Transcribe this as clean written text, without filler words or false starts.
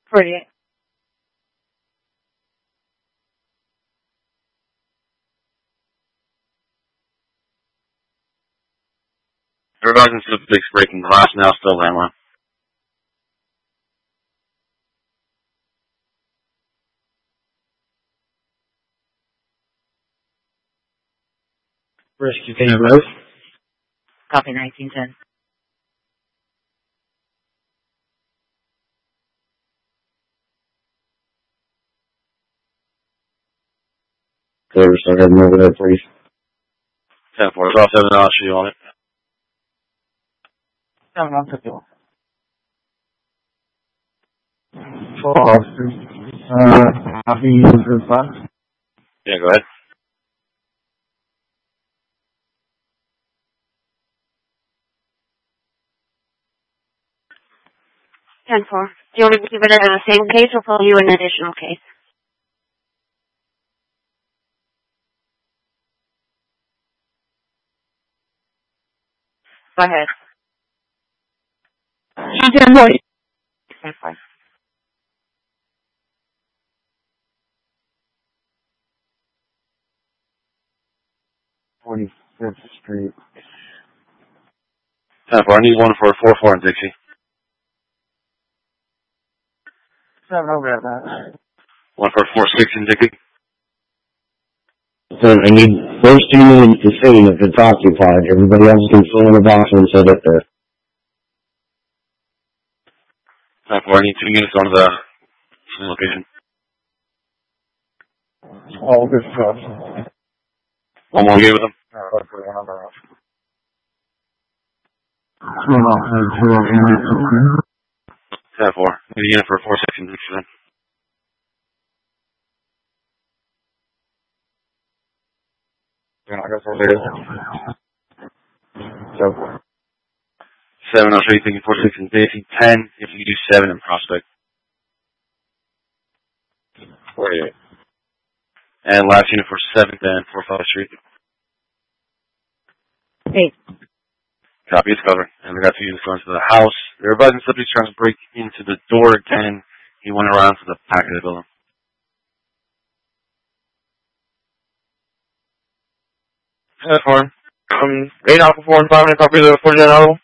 48. Revising to the big breaking glass now, still landline. Rescue Team Rose. Copy 1910. Clear, so go over there, please. 10-4, off 7, I'll shoot you on it. 7151. For officers, copy user box. Yeah, go ahead. Ten four. Do you want to keep it as the same case or pull you an additional case? Go ahead. 10-4. 10-4. 45th Street. 10-4, I need 1 for 4-4 in Dixie. 7 over at that. 1 for 4-6 in Dixie. So I need those 2 units to scene if it's occupied. Everybody else can fill in the box and set it there. 10-4, I need 2 units on the same location. All good stuff. One more game with them. 10-4, need a unit for 4-6 in Dixie then. So, 7, I'll show you thinking 4-6 in Dixie. 10, if you do 7 in Prospect. 48. And last unit for 7th and 4-5 Street. 8. Copy, it's covered. And we got 2 units going to the house. They're advising subjects trying to break into the door again. He went around to the back of the building. 8 Alpha 4 and 5, and copy the 49 auto.